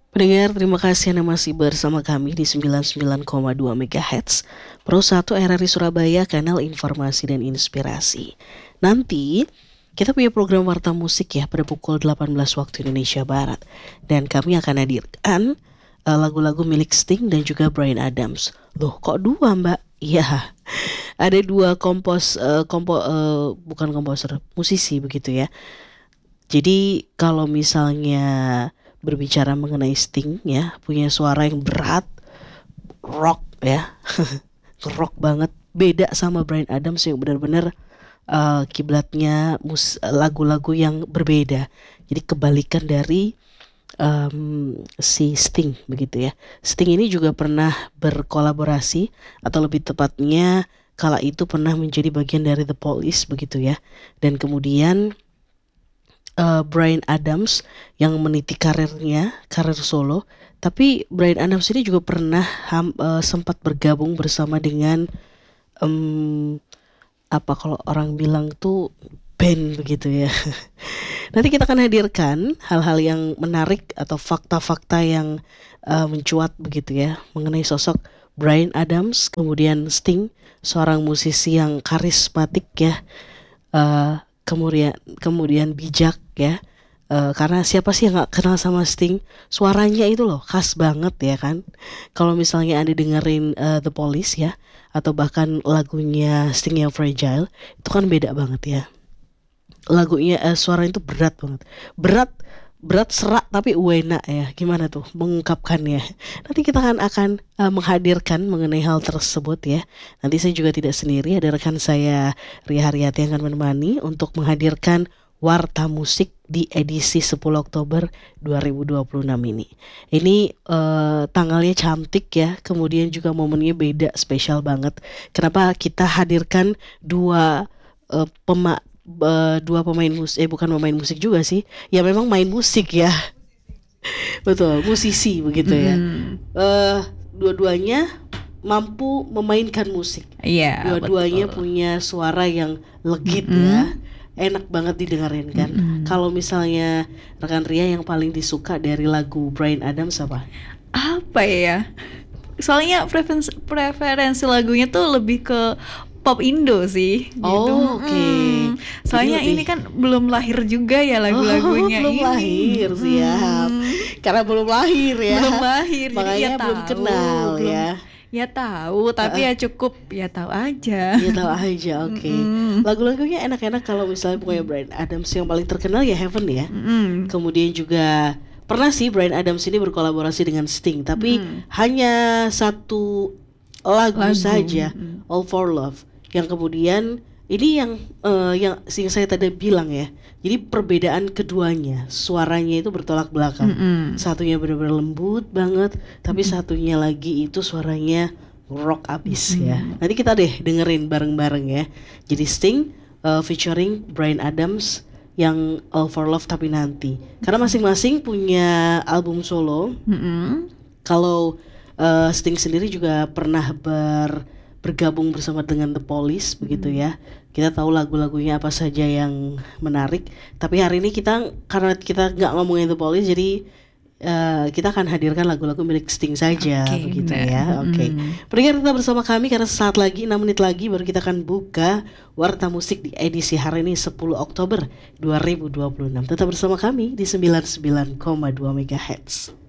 Pendengar, terima kasih Anda masih bersama kami di 99,2 MHz Pro 1 RRI Surabaya, kanal informasi dan inspirasi. Nanti kita punya program Warta Musik ya pada pukul 18 waktu Indonesia Barat. Dan kami akan hadirkan lagu-lagu milik Sting dan juga Bryan Adams. Loh, kok dua Mbak? Iya, ada dua bukan komposer, musisi begitu ya. Jadi kalau misalnya berbicara mengenai Sting ya, punya suara yang berat, rock ya, rock banget. Beda sama Bryan Adams yang benar-benar kiblatnya lagu-lagu yang berbeda. Jadi kebalikan dari si Sting begitu ya. Sting ini juga pernah berkolaborasi, atau lebih tepatnya kala itu pernah menjadi bagian dari The Police begitu ya. Dan kemudian Bryan Adams yang meniti karir solo. Tapi Bryan Adams ini juga pernah sempat bergabung bersama dengan apa kalau orang bilang tuh band begitu ya. Nanti kita akan hadirkan hal-hal yang menarik atau fakta-fakta yang mencuat begitu ya mengenai sosok Bryan Adams, kemudian Sting, seorang musisi yang karismatik ya, kemudian bijak ya. Karena siapa sih yang gak kenal sama Sting? Suaranya itu loh khas banget ya kan. Kalau misalnya Anda dengerin The Police ya, atau bahkan lagunya Sting yang Fragile, itu kan beda banget ya. Lagunya suaranya itu berat banget. Berat serak tapi enak ya. Gimana tuh mengungkapkannya? Nanti kita akan menghadirkan mengenai hal tersebut ya. Nanti saya juga tidak sendiri, ada rekan saya Ria Haryati yang akan menemani untuk menghadirkan Warta Musik di edisi 10 Oktober 2026 ini. Ini tanggalnya cantik ya, kemudian juga momennya beda, spesial banget. Kenapa kita hadirkan dua pemain musik, bukan pemain musik juga sih, ya memang main musik ya. Betul, musisi begitu ya. Dua-duanya mampu memainkan musik. Iya, Dua-duanya betul. punya suara yang legit ya. Enak banget didengerin kan. Kalau misalnya rekan Ria yang paling disuka dari lagu Bryan Adams apa? Apa ya? Soalnya preferensi lagunya tuh lebih ke pop Indo sih gitu. Oh, oke. Soalnya Jadi ini kan belum lahir juga ya lagu-lagunya belum ini. lahir, siap. Karena belum lahir ya. Belum lahir, jadi Makanya ya belum tahu, kenal belum, ya. Ya tahu, tapi ya cukup ya tahu aja. Ya tahu aja, oke. Lagu-lagunya enak-enak. Kalau misalnya punya Bryan Adams yang paling terkenal ya Heaven ya. Kemudian juga pernah sih Bryan Adams ini berkolaborasi dengan Sting, tapi hanya satu lagu saja, All for Love. Yang kemudian ini yang saya tadi bilang ya. Jadi perbedaan keduanya, suaranya itu bertolak belakang. Satunya benar-benar lembut banget, tapi satunya lagi itu suaranya rock abis ya. Nanti kita deh dengerin bareng-bareng ya. Jadi Sting featuring Bryan Adams yang All for Love tapi nanti. Karena masing-masing punya album solo. Kalau Sting sendiri juga pernah bergabung bersama dengan The Police begitu ya. Kita tahu lagu-lagunya apa saja yang menarik. Tapi hari ini karena kita nggak ngomongin The Police, jadi kita akan hadirkan lagu-lagu milik Sting saja begitu ya. Oke. Pendengar tetap bersama kami karena sesaat lagi, 6 menit lagi baru kita akan buka Warta Musik di edisi hari ini 10 Oktober 2026. Tetap bersama kami di 99,2 MHz.